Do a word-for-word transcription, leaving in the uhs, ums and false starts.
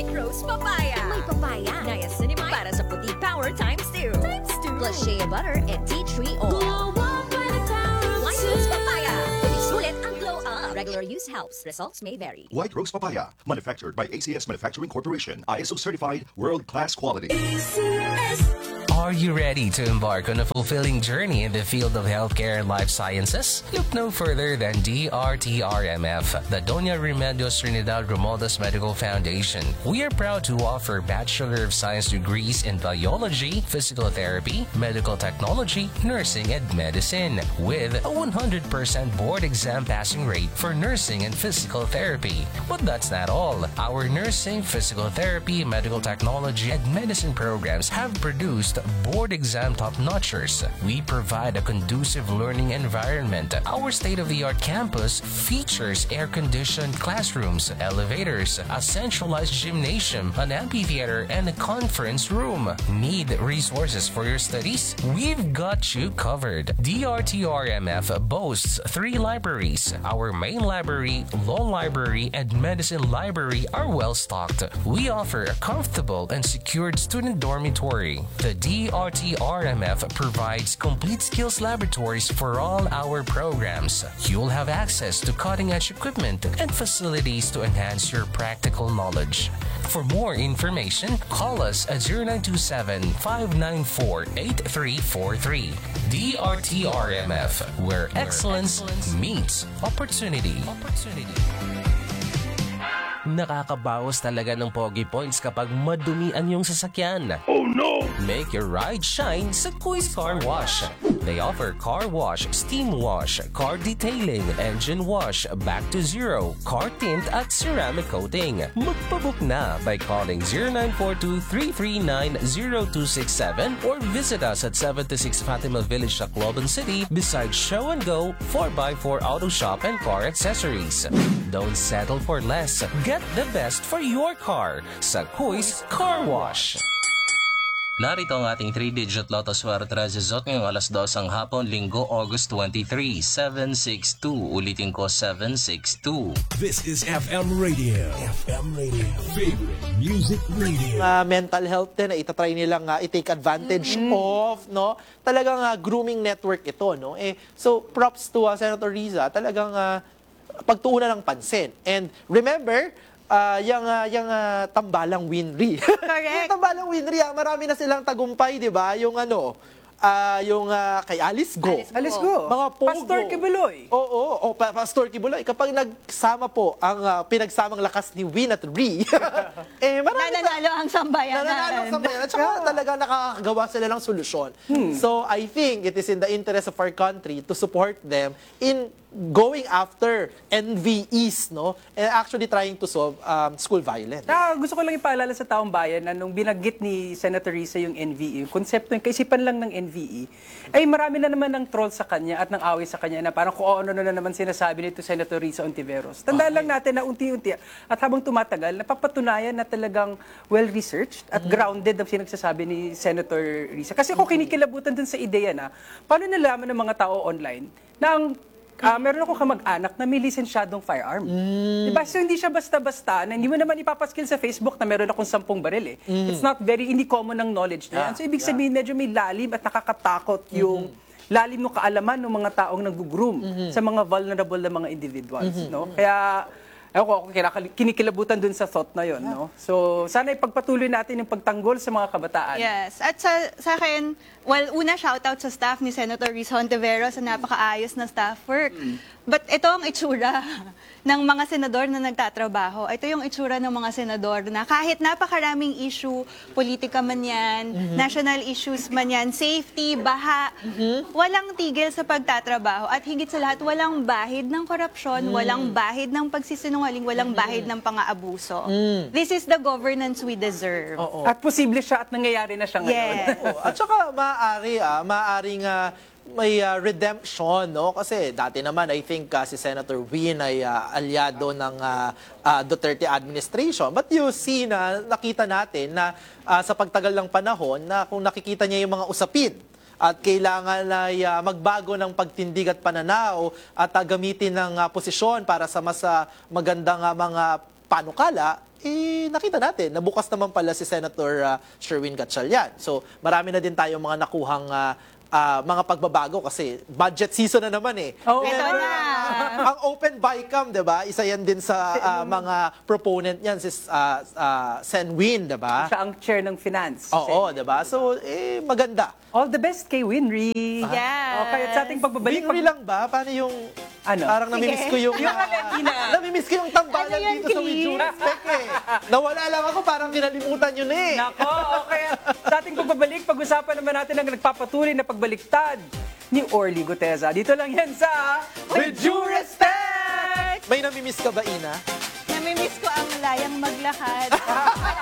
White Rose Papaya. May papaya. Niacinamide para sa puti power times two. Times two. Plus shea butter and tea tree oil. White Rose Papaya. Sulit ang glow up. Regular use helps. Results may vary. White Rose Papaya, manufactured by A C S Manufacturing Corporation, I S O certified, world-class quality. Are you ready to embark on a fulfilling journey in the field of healthcare and life sciences? Look no further than D R T R M F, the Doña Remedios Trinidad Romualdez Medical Foundation. We are proud to offer Bachelor of Science degrees in Biology, Physical Therapy, Medical Technology, Nursing, and Medicine, with a one hundred percent board exam passing rate for nursing and physical therapy. But that's not all. Our nursing, physical therapy, medical technology, and medicine programs have produced board exam top-notchers. We provide a conducive learning environment. Our state-of-the-art campus features air-conditioned classrooms, elevators, a centralized gymnasium, an amphitheater, and a conference room. Need resources for your studies? We've got you covered. D R T R M F boasts three libraries. Our main library, law library, and medicine library are well-stocked. We offer a comfortable and secured student dormitory. The D R T R M F provides complete skills laboratories for all our programs. You'll have access to cutting-edge equipment and facilities to enhance your practical knowledge. For more information, call us at zero nine two seven, five nine four, eight three four three. D R T R M F, where excellence meets opportunity. Opportunity. Nakakabawas talaga ng Pogi Points kapag madumi ang iyong sasakyan. Oh no! Make your ride shine sa Kuis Car Wash. They offer car wash, steam wash, car detailing, engine wash, back to zero, car tint at ceramic coating. Magpabook na by calling zero nine four two, three three nine, zero two six seven or visit us at seventy-six Fatima Village, Tacloban City beside Show and Go four by four Auto Shop and Car Accessories. Don't settle for less. Get the best for your car sa Kuis Car Wash. Narito ang ating three-digit Lotto Swerte Result ngayong alas dos ang hapon, Linggo, August twenty-three, seven six two. Ulitin ko, seven six two. This is F M Radio. F M Radio. Favorite music radio. Uh, mental health din na itatry nilang uh, i-take advantage mm-hmm. of, no? Talagang uh, grooming network ito, no? Eh, so, props to uh, Senator Riza, talagang uh, pagtuunan ng pansin. And remember, Uh, yung uh, yung uh, tambalang Winry. Correct. Yung tambalang Winry, ah, marami na silang tagumpay, 'di ba? Yung ano, uh, yung uh, kay Alice Go. Alice Go. Alice Go. Mga pogo. Pastor Kibuloy. Oo, oo, oh, pa Pastor Kibuloy. Kapag nagsama po ang uh, pinagsamang lakas ni Win at Ree, eh marami nananalo ang sambayanan. Nananalo ang sambayanan. At saka talaga nakakagawa sila ng solusyon. Hmm. So I think it is in the interest of our country to support them in going after N V Es, no? And actually trying to solve um, school violence. Ah, gusto ko lang ipaalala sa taong bayan na nung binanggit ni Senator Risa yung N V E, yung konsepto, yung kaisipan lang ng N V E, ay marami na naman ng troll sa kanya at ng away sa kanya na parang kung ano na naman sinasabi nito Senator Risa Ontiveros. Tandaan okay. lang natin na unti-unti at habang tumatagal, napapatunayan na talagang well-researched at mm-hmm. grounded ang sinagsasabi ni Senator Risa. Kasi kung kinikilabutan dun sa ideya na, paano nalaman ng mga tao online na ang Uh, meron ako kamag-anak na may lisensyadong firearm. Mm. Diba? So hindi siya basta-basta, na hindi mo naman ipapaskill sa Facebook na meron akong sampung baril eh. Mm. It's not very, hindi common ng knowledge na yan. Yeah. So ibig yeah. sabihin, medyo may lalim at nakakatakot yung mm-hmm. lalim ng kaalaman ng mga taong nag-groom mm-hmm. sa mga vulnerable na mga individuals. Mm-hmm. No? Kaya, ako, ako kinikilabutan dun sa thought na yon, yeah. no? So, sana ipagpatuloy natin yung pagtanggol sa mga kabataan. Yes. At sa, sa akin, well, una shoutout sa staff ni Senator Risa Ontiveros sa napakaayos na staff work. Mm. But ito ang itsura ng mga senador na nagtatrabaho. Ito yung itsura ng mga senador na kahit napakaraming issue, politika man yan, mm-hmm. national issues man yan, safety, baha, mm-hmm. walang tigil sa pagtatrabaho. At higit sa lahat, walang bahid ng korupsyon, mm. walang bahid ng pagsisinungaling, walang mm-hmm. bahid ng pang-aabuso. Mm. This is the governance we deserve. Oo. At posible siya at nangyayari na siya ngayon. Yes. At saka maaari, ah, maaaring uh, may uh, redemption, no? Kasi dati naman, I think uh, si Senator Win ay uh, alyado ng uh, uh, Duterte administration. But you see na nakita natin na uh, sa pagtagal ng panahon na kung nakikita niya yung mga usapin at kailangan ay uh, magbago ng pagtindig at pananaw at uh, gamitin ng uh, posisyon para sa mas uh, magandang uh, mga panukala, eh, nakita natin, nabukas naman pala si Senator uh, Sherwin Gatchalian. So, marami na din tayong mga nakuhang uh, uh, mga pagbabago kasi budget season na naman eh. Oo. Ito Remember, na. ang open BICAM, 'di ba? Isa yan din sa uh, mga proponent niyan si uh, uh, Sen Win, 'di ba? Siya ang chair ng finance. Oo, 'di ba? So, eh maganda. All the best kay Winry. Yes. Okay, at sa ating pagbabalik. Binri lang ba? Paano yung Ano? Parang namimiss ko yung Yung Valentina. namimiss ko yung tambalan Ano yan, dito sa Chris? With Due Respect eh. Nawala lang ako, parang kinalimutan yun eh. Nako, okay. Sa ating pagbabalik, pag-usapan naman natin ang nagpapatuloy na pagbaliktad ni Orly Guteza. Dito lang yan sa With Due Respect! May namimiss ka ba, Ina? Namimiss ko ang layang maglakad.